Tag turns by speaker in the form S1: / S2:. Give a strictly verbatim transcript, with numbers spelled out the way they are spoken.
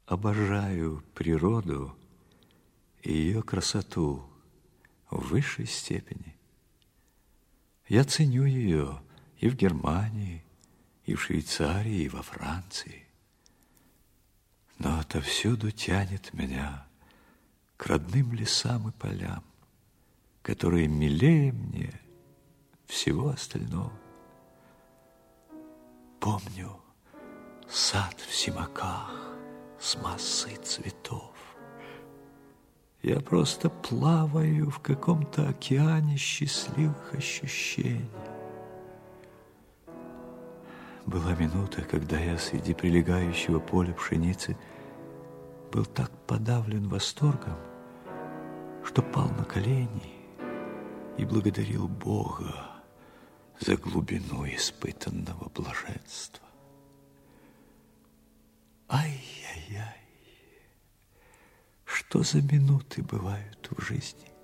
S1: обожаю природу и ее красоту в высшей степени. Я ценю ее и в Германии, и в Швейцарии, и во Франции. Но отовсюду тянет меня к родным лесам и полям, которые милее мне всего остального. Помню сад в Симаках с массой цветов. Я просто плаваю в каком-то океане счастливых ощущений. Была минута, когда я среди прилегающего поля пшеницы был так подавлен восторгом, что пал на колени и благодарил Бога за глубину испытанного блаженства. Ай-яй-яй, что за минуты бывают в жизни?